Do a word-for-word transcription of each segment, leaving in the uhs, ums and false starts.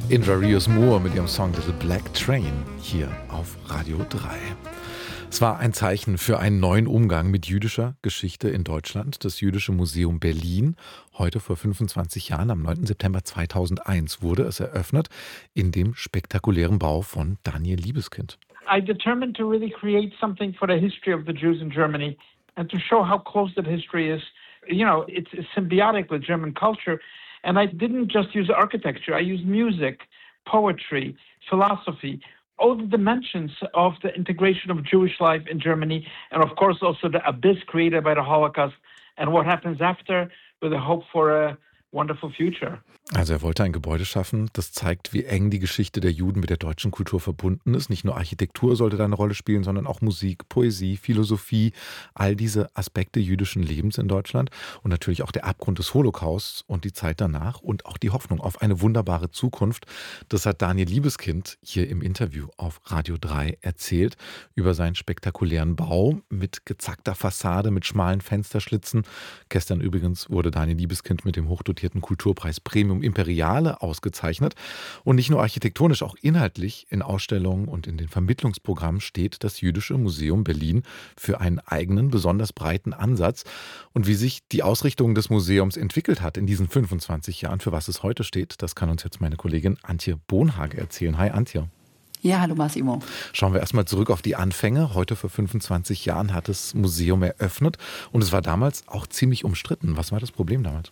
Indra Rios Moore mit ihrem Song Little Black Train hier auf Radio drei. Es war ein Zeichen für einen neuen Umgang mit jüdischer Geschichte in Deutschland. Das Jüdische Museum Berlin, heute vor fünfundzwanzig Jahren, am neunten September zweitausendeins, wurde es eröffnet in dem spektakulären Bau von Daniel Libeskind. I determined to really create something for the history of the Jews in Germany and to show how close that history is. You know, it's, it's symbiotic with German culture. And I didn't just use architecture, I used music, poetry, philosophy, all the dimensions of the integration of Jewish life in Germany, and of course also the abyss created by the Holocaust and what happens after with a hope for a wonderful future. Also er wollte ein Gebäude schaffen, das zeigt, wie eng die Geschichte der Juden mit der deutschen Kultur verbunden ist. Nicht nur Architektur sollte da eine Rolle spielen, sondern auch Musik, Poesie, Philosophie, all diese Aspekte jüdischen Lebens in Deutschland und natürlich auch der Abgrund des Holocausts und die Zeit danach und auch die Hoffnung auf eine wunderbare Zukunft. Das hat Daniel Libeskind hier im Interview auf Radio drei erzählt über seinen spektakulären Bau mit gezackter Fassade, mit schmalen Fensterschlitzen. Gestern übrigens wurde Daniel Libeskind mit dem hochdotierten Kulturpreis Premium Imperiale ausgezeichnet. Und nicht nur architektonisch, auch inhaltlich in Ausstellungen und in den Vermittlungsprogrammen steht das Jüdische Museum Berlin für einen eigenen, besonders breiten Ansatz. Und wie sich die Ausrichtung des Museums entwickelt hat in diesen fünfundzwanzig Jahren, für was es heute steht, das kann uns jetzt meine Kollegin Antje Bohnhage erzählen. Hi Antje. Ja, hallo Massimo. Schauen wir erstmal zurück auf die Anfänge. Heute vor fünfundzwanzig Jahren hat das Museum eröffnet und es war damals auch ziemlich umstritten. Was war das Problem damals?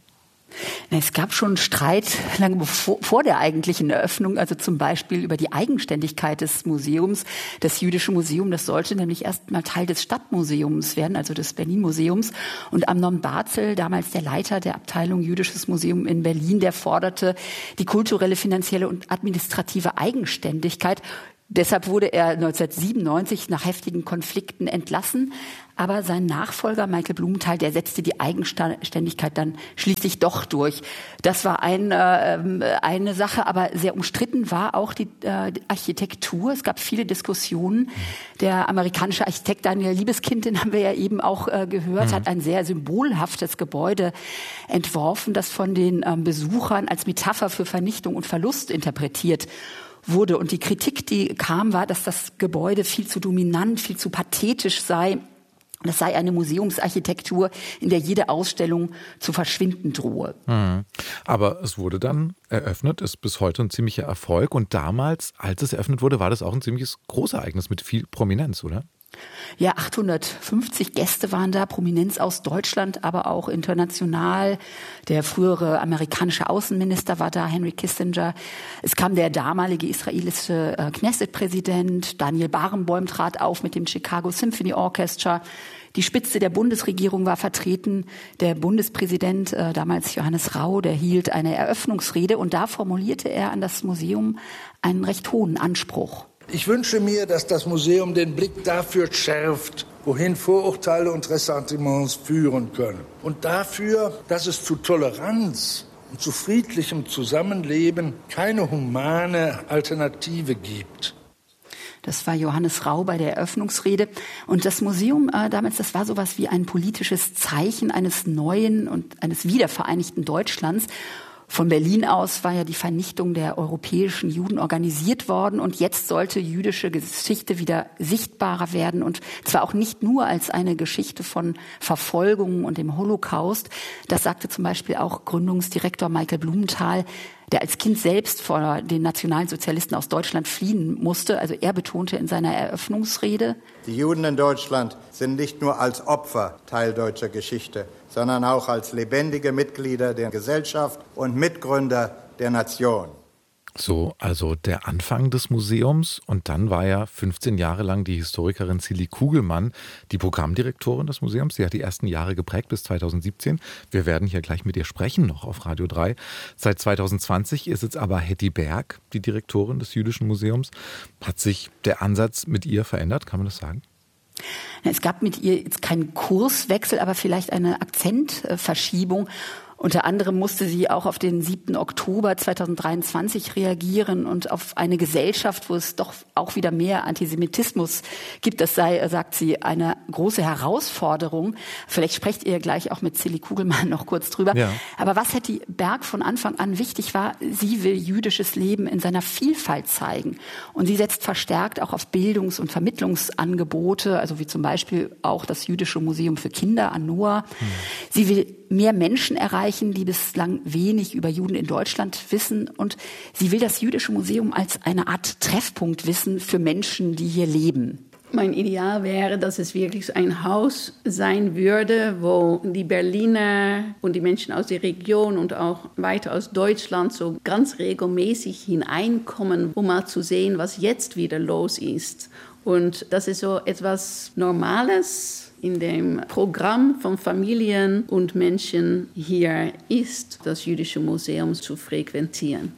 Es gab schon Streit lange bevor, vor der eigentlichen Eröffnung, also zum Beispiel über die Eigenständigkeit des Museums. Das Jüdische Museum, das sollte nämlich erst mal Teil des Stadtmuseums werden, also des Berlin-Museums. Und Amnon Barzel, damals der Leiter der Abteilung Jüdisches Museum in Berlin, der forderte die kulturelle, finanzielle und administrative Eigenständigkeit. Deshalb wurde er neunzehnhundertsiebenundneunzig nach heftigen Konflikten entlassen. Aber sein Nachfolger Michael Blumenthal, der setzte die Eigenständigkeit dann schließlich doch durch. Das war ein, äh, eine Sache, aber sehr umstritten war auch die, äh, die Architektur. Es gab viele Diskussionen. Der amerikanische Architekt Daniel Libeskind, den haben wir ja eben auch äh, gehört, mhm. hat ein sehr symbolhaftes Gebäude entworfen, das von den äh, Besuchern als Metapher für Vernichtung und Verlust interpretiert wurde. Und die Kritik, die kam, war, dass das Gebäude viel zu dominant, viel zu pathetisch sei. Das sei eine Museumsarchitektur, in der jede Ausstellung zu verschwinden drohe. Mhm. Aber es wurde dann eröffnet, ist bis heute ein ziemlicher Erfolg. Und damals, als es eröffnet wurde, war das auch ein ziemliches Großereignis mit viel Prominenz, oder? Ja, achthundertfünfzig Gäste waren da, Prominenz aus Deutschland, aber auch international. Der frühere amerikanische Außenminister war da, Henry Kissinger. Es kam der damalige israelische äh, Knesset-Präsident, Daniel Barenboim trat auf mit dem Chicago Symphony Orchestra. Die Spitze der Bundesregierung war vertreten. Der Bundespräsident, äh, damals Johannes Rau, der hielt eine Eröffnungsrede und da formulierte er an das Museum einen recht hohen Anspruch. Ich wünsche mir, dass das Museum den Blick dafür schärft, wohin Vorurteile und Ressentiments führen können. Und dafür, dass es zu Toleranz und zu friedlichem Zusammenleben keine humane Alternative gibt. Das war Johannes Rau bei der Eröffnungsrede. Und das Museum äh, damals, das war sowas wie ein politisches Zeichen eines neuen und eines wiedervereinigten Deutschlands. Von Berlin aus war ja die Vernichtung der europäischen Juden organisiert worden und jetzt sollte jüdische Geschichte wieder sichtbarer werden und zwar auch nicht nur als eine Geschichte von Verfolgung und dem Holocaust. Das sagte zum Beispiel auch Gründungsdirektor Michael Blumenthal, der als Kind selbst vor den Nationalsozialisten aus Deutschland fliehen musste. Also er betonte in seiner Eröffnungsrede: Die Juden in Deutschland sind nicht nur als Opfer Teil deutscher Geschichte, sondern auch als lebendige Mitglieder der Gesellschaft und Mitgründer der Nation. So, also der Anfang des Museums und dann war ja fünfzehn Jahre lang die Historikerin Silly Kugelmann die Programmdirektorin des Museums. Sie hat die ersten Jahre geprägt bis zweitausendsiebzehn. Wir werden hier gleich mit ihr sprechen, noch auf Radio drei. Seit zweitausendzwanzig ist jetzt aber Hetty Berg die Direktorin des Jüdischen Museums. Hat sich der Ansatz mit ihr verändert, kann man das sagen? Es gab mit ihr jetzt keinen Kurswechsel, aber vielleicht eine Akzentverschiebung. Unter anderem musste sie auch auf den siebten Oktober zweitausenddreiundzwanzig reagieren und auf eine Gesellschaft, wo es doch auch wieder mehr Antisemitismus gibt. Das sei, sagt sie, eine große Herausforderung. Vielleicht sprecht ihr gleich auch mit Silly Kugelmann noch kurz drüber. Ja. Aber was Hetty Berg von Anfang an wichtig war, sie will jüdisches Leben in seiner Vielfalt zeigen. Und sie setzt verstärkt auch auf Bildungs- und Vermittlungsangebote, also wie zum Beispiel auch das Jüdische Museum für Kinder an Noah. Hm. Sie will mehr Menschen erreichen, die bislang wenig über Juden in Deutschland wissen. Und sie will das Jüdische Museum als eine Art Treffpunkt wissen für Menschen, die hier leben. Mein Ideal wäre, dass es wirklich ein Haus sein würde, wo die Berliner und die Menschen aus der Region und auch weiter aus Deutschland so ganz regelmäßig hineinkommen, um mal zu sehen, was jetzt wieder los ist. Und das ist so etwas Normales in dem Programm von Familien und Menschen hier ist, das Jüdische Museum zu frequentieren.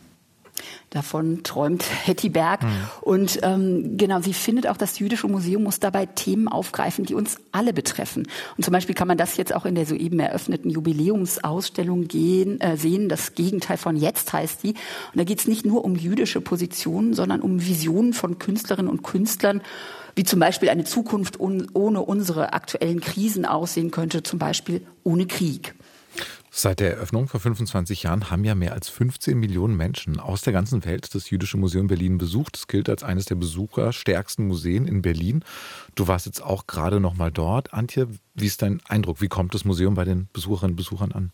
Davon träumt Hetty Berg. Mhm. Und ähm, genau, sie findet auch, das Jüdische Museum muss dabei Themen aufgreifen, die uns alle betreffen. Und zum Beispiel kann man das jetzt auch in der soeben eröffneten Jubiläumsausstellung gehen, äh, sehen. Das Gegenteil von jetzt heißt die. Und da geht es nicht nur um jüdische Positionen, sondern um Visionen von Künstlerinnen und Künstlern, wie zum Beispiel eine Zukunft ohne unsere aktuellen Krisen aussehen könnte, zum Beispiel ohne Krieg. Seit der Eröffnung vor fünfundzwanzig Jahren haben ja mehr als fünfzehn Millionen Menschen aus der ganzen Welt das Jüdische Museum Berlin besucht. Es gilt als eines der besucherstärksten Museen in Berlin. Du warst jetzt auch gerade noch mal dort. Antje, wie ist dein Eindruck? Wie kommt das Museum bei den Besucherinnen und Besuchern an?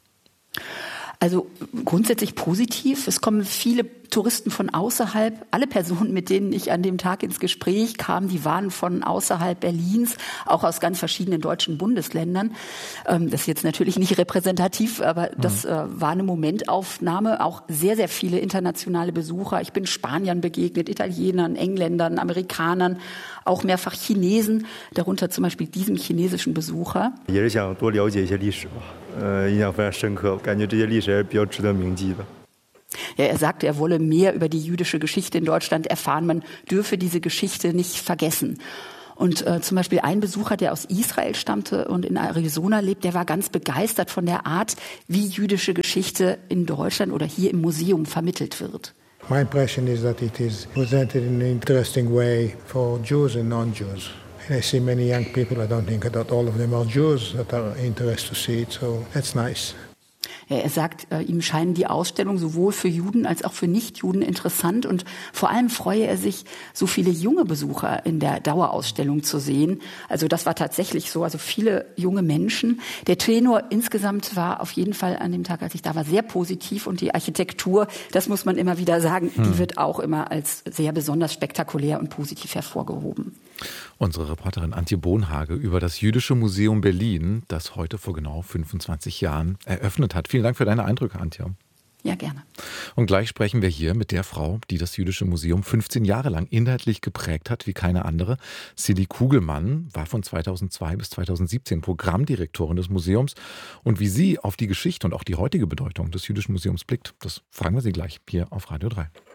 Also grundsätzlich positiv. Es kommen viele Touristen von außerhalb. Alle Personen, mit denen ich an dem Tag ins Gespräch kam, die waren von außerhalb Berlins, auch aus ganz verschiedenen deutschen Bundesländern. Das ist jetzt natürlich nicht repräsentativ, aber das mhm. war eine Momentaufnahme. Auch sehr, sehr viele internationale Besucher. Ich bin Spaniern begegnet, Italienern, Engländern, Amerikanern, auch mehrfach Chinesen, darunter zum Beispiel diesem chinesischen Besucher. 也是想多了解一些历史吧，呃，印象非常深刻，感觉这些历史还是比较值得铭记的。 Ja, er sagte, er wolle mehr über die jüdische Geschichte in Deutschland erfahren. Man dürfe diese Geschichte nicht vergessen. Und äh, zum Beispiel ein Besucher, der aus Israel stammte und in Arizona lebt, der war ganz begeistert von der Art, wie jüdische Geschichte in Deutschland oder hier im Museum vermittelt wird. My impression is that it is presented in an interesting way for Jews and non-Jews. And I see many young people, I don't think that all of them are Jews, that are interested to see it, so that's nice. Er sagt, ihm scheinen die Ausstellungen sowohl für Juden als auch für Nichtjuden interessant und vor allem freue er sich, so viele junge Besucher in der Dauerausstellung zu sehen. Also das war tatsächlich so, also viele junge Menschen. Der Tenor insgesamt war auf jeden Fall an dem Tag, als ich da war, sehr positiv und die Architektur, das muss man immer wieder sagen, hm. die wird auch immer als sehr besonders spektakulär und positiv hervorgehoben. Unsere Reporterin Antje Bonhage über das Jüdische Museum Berlin, das heute vor genau fünfundzwanzig Jahren eröffnet hat. Vielen Dank für deine Eindrücke, Antje. Ja, gerne. Und gleich sprechen wir hier mit der Frau, die das Jüdische Museum fünfzehn Jahre lang inhaltlich geprägt hat wie keine andere. Silly Kugelmann war von zweitausendzwei bis zweitausendsiebzehn Programmdirektorin des Museums. Und wie sie auf die Geschichte und auch die heutige Bedeutung des Jüdischen Museums blickt, das fragen wir sie gleich hier auf Radio drei.